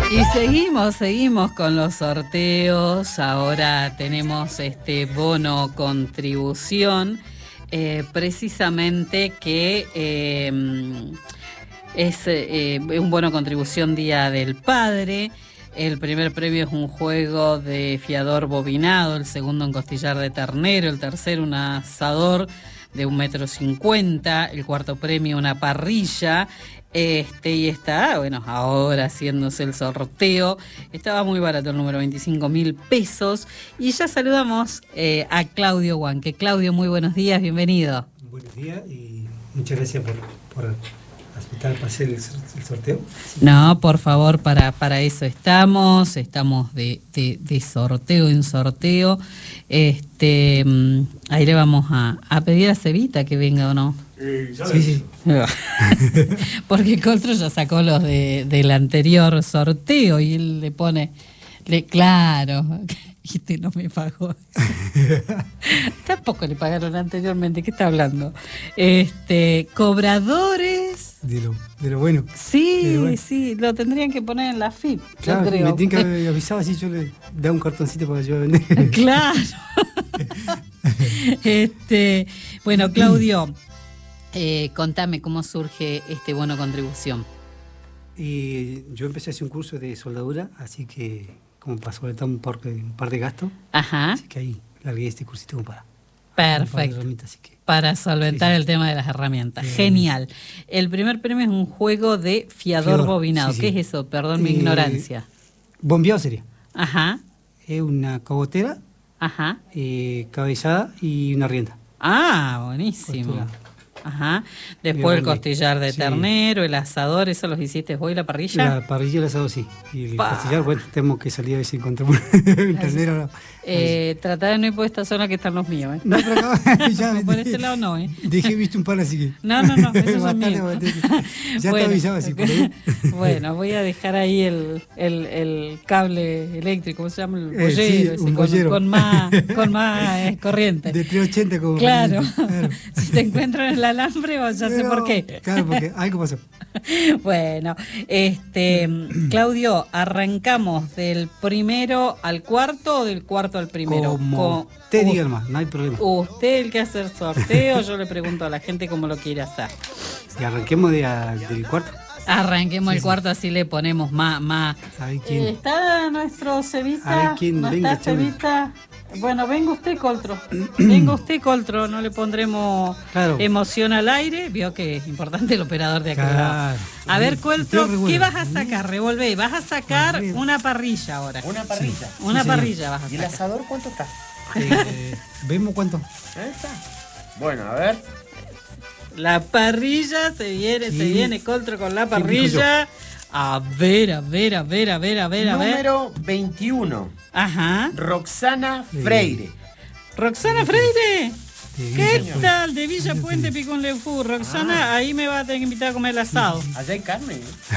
Y seguimos con los sorteos. Ahora tenemos este bono contribución, precisamente que es un bono contribución Día del Padre. El primer premio es un juego de fiador bobinado, el segundo un costillar de ternero, el tercero un asador de 1,50 m, el cuarto premio una parrilla. Y está, bueno, ahora haciéndose el sorteo. Estaba muy barato el número, 25.000 pesos. Y ya saludamos a Claudio Huanque. Claudio, muy buenos días, bienvenido. Buenos días y muchas gracias por aceptar para hacer el sorteo. No, por favor, para eso estamos de sorteo en sorteo. Ahí le vamos a pedir a Cevita que venga, ¿o no? Sí. Porque Coltro ya sacó los del anterior sorteo y él le pone, claro, y no me pagó. Tampoco le pagaron anteriormente, ¿qué está hablando? Cobradores. De lo bueno. Sí, sí, lo tendrían que poner en la FIP, claro, yo creo. Me tienen que haber avisado así, yo le daba un cartoncito para que yo vender. Claro. Bueno, Claudio, contame cómo surge este bono contribución. Yo empecé a hacer un curso de soldadura, así que como para solventar un par de gastos. Ajá. Así que ahí largué este cursito como para... Perfecto. Para solventar el tema de las herramientas. Genial. El primer premio es un juego de fiador bobinado. ¿Qué es eso? Perdón mi ignorancia. Bombeado sería. Ajá. Es una cogotera, ajá, cabezada y una rienda. Ah, buenísimo. Costura. Ajá. Después el costillar de ternero, el asador, ¿eso los hiciste hoy, la parrilla? La parrilla y el asador, sí. Y el costillar, bueno, tenemos que salir a ver si encontramos el ternero. Tratá de no ir por esta zona que están los míos, ¿eh? No, pero acá, ya por este lado no, ¿eh? Dejé visto un par, así que... No, esos son míos. Ya te avisaba así por ahí. Bueno, voy a dejar ahí el cable eléctrico, ¿cómo se llama? El bollero, sí, un bollero. Con más corriente. De 380 como... Claro. Si te encuentran en el alambre, ya sé por qué. Claro, porque algo pasó. Bueno, Claudio, ¿arrancamos del primero al cuarto o del cuarto al primero? Como usted diga más, no hay problema. Usted el que hace el sorteo, yo le pregunto a la gente cómo lo quiere hacer. Y arranquemos del cuarto. Arranquemos el cuarto, así le ponemos más. ¿Quién? ¿Está nuestro Cevita? A ver quién ¿No venga, está Cevita? Bueno, venga usted, Coltro, no le pondremos emoción al aire. Vio que es importante el operador de acá. A ver, Coltro, ¿qué vas a sacar? Revolvé, vas a sacar una parrilla ahora. ¿Una parrilla? Sí. Una parrilla vas a sacar. ¿Y el asador cuánto está? ¿Vemos cuánto? Ahí está. Bueno, a ver. La parrilla se viene, Coltro con la parrilla. A ver. Número 21. Ajá. Roxana Freire. ¿Roxana Freire? ¿Qué tal? De Villa Puente, Picón Lefú. Roxana, ahí me va a tener que invitar a comer el asado. Allá hay carne.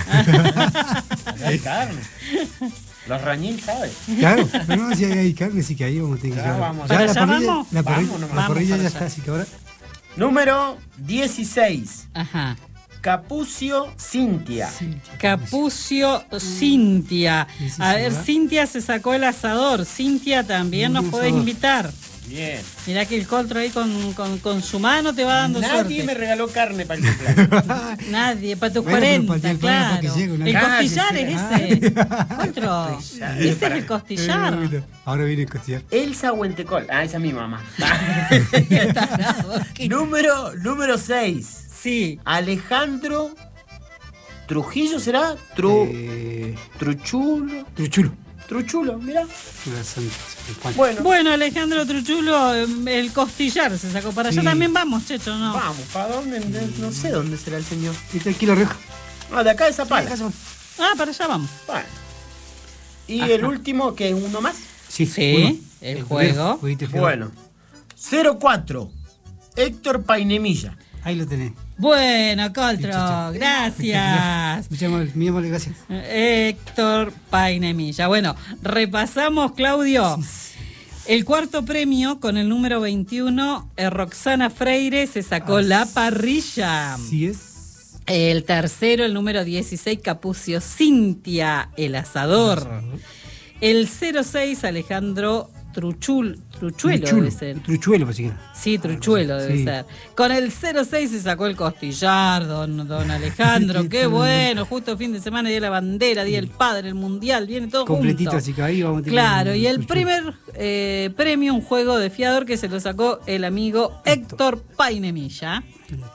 Allá hay carne. Los Rañil, ¿sabes? Claro, no, si hay carne, sí que ahí vamos a tener que vamos. Ya la parrilla, la parrilla ya está, así que ahora... Número 16. Ajá. Capucio Cintia. Capucio Cintia. A ver, Cintia se sacó el asador. Cintia también nos podés invitar. Bien. Mirá que el Coltro ahí con su mano te va dando suerte. Nadie me regaló carne para el cumpleaños. Nadie, para tus 40, claro. El costillar es ese. Coltro, ese es el costillar. Ahora viene el costillar. Elsa Huentecol. Ah, esa es mi mamá. Número 6. Sí. Alejandro Trujillo, ¿será? Truchulo, mirá. Bueno, Alejandro Truchulo, el costillar se sacó. Para allá también vamos, Checho, ¿no? Vamos, ¿para dónde? No sé dónde será el señor. Está aquí la Rioja. De acá de Zapala. Para allá vamos. Bueno. ¿Y el último, que es uno más? Sí, el juego. Bueno. 04. Héctor Painemilla. Ahí lo tenés. Bueno, Coltro, gracias. Mi amor, gracias. Héctor Painemilla. Bueno, repasamos, Claudio. El cuarto premio con el número 21, Roxana Freire se sacó la parrilla. Sí es. El tercero, el número 16, Capucio Cintia, el asador. El 06, Alejandro Truchuelo debe ser. Truchuelo, pues sí. Sí, Truchuelo debe ser. Con el 06 se sacó el costillar, don Alejandro. Qué bueno, justo fin de semana, Día de la Bandera, Día del Padre, el Mundial, viene todo completito, junto. así que ahí vamos a tener. Claro, y el primer premio, un juego de fiador que se lo sacó el amigo Héctor Painemilla.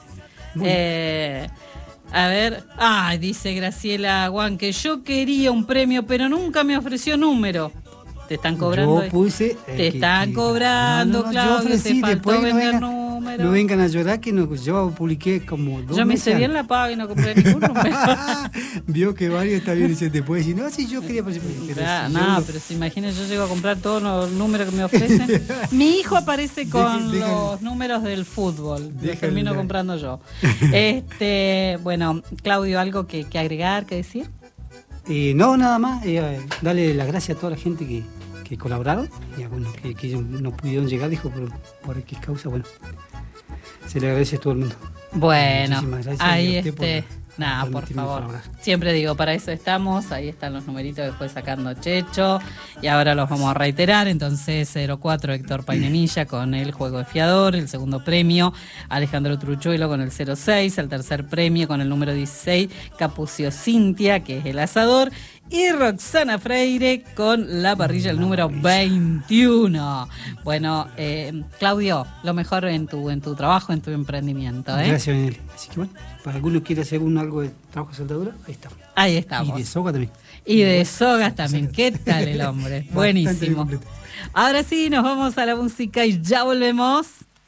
A ver, dice Graciela Guan que yo quería un premio, pero nunca me ofreció número. Te están cobrando. Yo puse. Te están cobrando, Claudio. Yo ofrecí, te faltó después vender número. No vengan a llorar que yo publiqué como 2 Yo me meses hice bien la paga y no compré ningún número. Vio que varios está bien y se te puede decir, no, si yo quería pero si imagínate, yo llego a comprar todos los números que me ofrecen. Mi hijo aparece con los números del fútbol. Los termino comprando yo. Bueno, Claudio, ¿algo que agregar, que decir? No, nada más. Darle las gracias a toda la gente que colaboraron y algunos que ellos no pudieron llegar, dijo por X causa. Bueno, se le agradece a todo el mundo. Bueno, ahí nada, por favor. Siempre digo, para eso estamos. Ahí están los numeritos que fue sacando Checho. Y ahora los vamos a reiterar. Entonces, 04 Héctor Painemilla con el juego de fiador. El segundo premio, Alejandro Truchuelo con el 06. El tercer premio con el número 16, Capucio Cintia, que es el asador. Y Roxana Freire con la parrilla, el número 21. Bueno, Claudio, lo mejor en tu trabajo, en tu emprendimiento. Gracias, Benelli. Así que bueno, para algunos quiere hacer algo de trabajo de soldadura, ahí estamos. Ahí estamos. Y de soga también. Y de sogas también. ¿Qué tal el hombre? Buenísimo. Ahora sí, nos vamos a la música y ya volvemos.